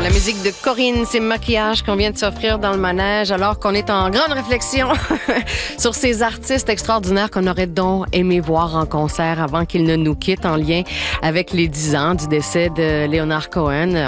La musique de Corinne, c'est Maquillage qu'on vient de s'offrir dans le manège alors qu'on est en grande réflexion sur ces artistes extraordinaires qu'on aurait donc aimé voir en concert avant qu'ils ne nous quittent en lien avec les 10 ans du décès de Leonard Cohen.